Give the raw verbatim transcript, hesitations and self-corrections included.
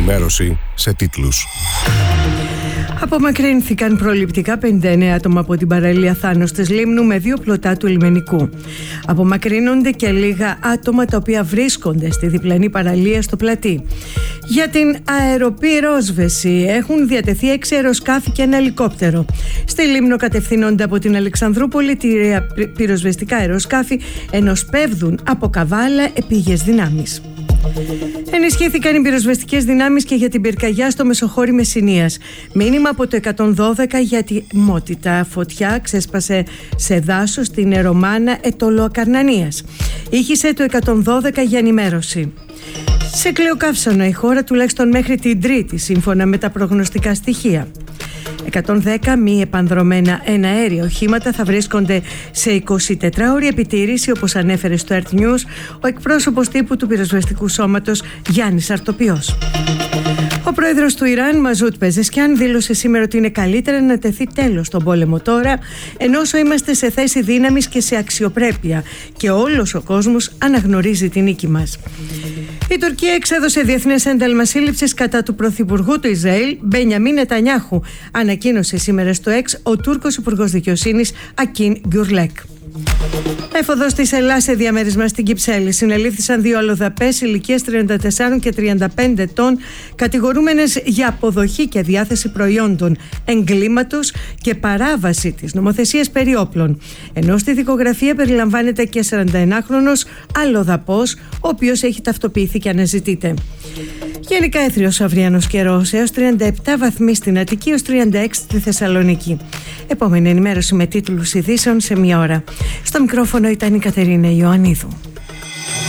ενημέρωση σε τίτλους. Απομακρύνθηκαν προληπτικά πενήντα εννέα άτομα από την παραλία Θάνος της Λίμνου με δύο πλωτά του λιμενικού. Απομακρύνονται και λίγα άτομα τα οποία βρίσκονται στη διπλανή παραλία στο πλατή. Για την αεροπυρόσβεση έχουν διατεθεί έξι αεροσκάφη και ένα ελικόπτερο. Στη Λίμνο κατευθύνονται από την Αλεξανδρούπολη τρία πυροσβεστικά αεροσκάφη, ενώ σπέβδουν από Καβάλα επίγειες δυνάμεις. Ενισχύθηκαν οι πυροσβεστικές δυνάμεις και για την πυρκαγιά στο Μεσοχώρι Μεσσηνίας. Μήνυμα από το εκατόν δώδεκα για τη μότητα. Φωτιά ξέσπασε σε δάσος στην Ερωμάνα Ετωλοακαρνανίας. Ήχησε το εκατόν δώδεκα για ενημέρωση. Σε κλεοκαύσανο η χώρα τουλάχιστον μέχρι την Τρίτη, σύμφωνα με τα προγνωστικά στοιχεία. εκατόν δέκα μη επανδρομένα εναέρια οχήματα θα βρίσκονται σε εικοσιτετράωρη επιτήρηση, όπως ανέφερε στο Earth News ο εκπρόσωπος τύπου του πυροσβεστικού σώματος Γιάννης Αρτοπιός. Ο πρόεδρος του Ιράν, Μαζούτ Πεζεσκιάν, δήλωσε σήμερα ότι είναι καλύτερα να τεθεί τέλος στον πόλεμο τώρα, ενώ όσο είμαστε σε θέση δύναμης και σε αξιοπρέπεια και όλος ο κόσμος αναγνωρίζει την νίκη μας. Η Τουρκία εξέδωσε διεθνές ένταλμα σύλληψης κατά του πρωθυπουργού του Ισραήλ, Μπενιαμίν Νετανιάχου, ανακοίνωσε σήμερα στο X ο Τούρκος Υπουργός Δικαιοσύνης Ακίν Γκιουρλέκ. Έφοδος της Ελλάς σε διαμέρισμα στην Κυψέλη. Συνελήφθησαν δύο αλλοδαπές ηλικίας τριάντα τέσσερα και τριάντα πέντε ετών, κατηγορούμενες για αποδοχή και διάθεση προϊόντων εγκλήματος και παράβαση της νομοθεσίας περί όπλων. Ενώ στη δικογραφία περιλαμβάνεται και σαρανταενάχρονος αλλοδαπός, ο οποίος έχει ταυτοποιηθεί και αναζητείται. Γενικά έθριος αυριανός καιρός, έως τριάντα επτά βαθμοί στην Αττική, έως τριάντα έξι στη Θεσσαλονίκη. Επόμενη ενημέρωση με τίτλους ειδήσεων σε μία ώρα. Στο μικρόφωνο ήταν η Κατερίνα Ιωαννίδου.